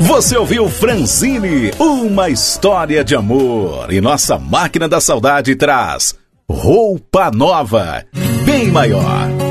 Você ouviu Franzine, uma história de amor. E nossa máquina da saudade traz Roupa Nova, bem maior.